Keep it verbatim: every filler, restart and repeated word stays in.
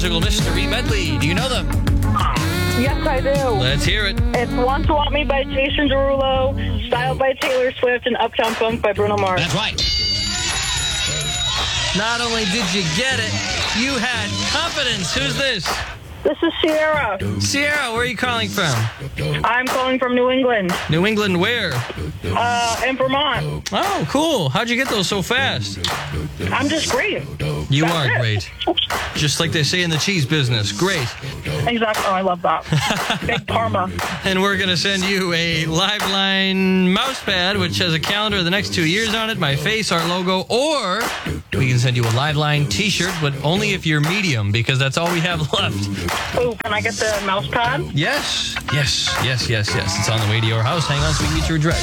musical mystery medley. Do you know them? Yes, I do. Let's hear it. It's Want to Want Me by Jason Derulo, Style by Taylor Swift, and Uptown Funk by Bruno Mars. That's right. Not only did you get it, you had confidence. Who's this? This is Sierra. Sierra, where are you calling from? I'm calling from New England, New England, where? uh, in Vermont. Oh, cool. How'd you get those so fast? I'm just great. You That's are it. great. Just like they say in the cheese business. Great. Exactly. Oh, I love that. Big Parma. And we're going to send you a Liveline mouse pad, which has a calendar of the next two years on it, my face, our logo, or we can send you a Liveline t-shirt, but only if you're medium, because that's all we have left. Oh, can I get the mouse pad? Yes, yes, yes, yes, yes. It's on the way to your house. Hang on so we can get your address.